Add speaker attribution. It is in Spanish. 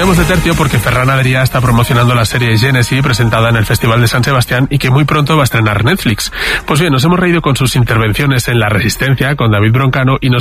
Speaker 1: Cambiamos de tercio porque Ferran Adrià está promocionando la serie Genesis presentada en el Festival de San Sebastián y que muy pronto va a estrenar Netflix. Pues bien, nos hemos reído con sus intervenciones en La Resistencia con David Broncano y nos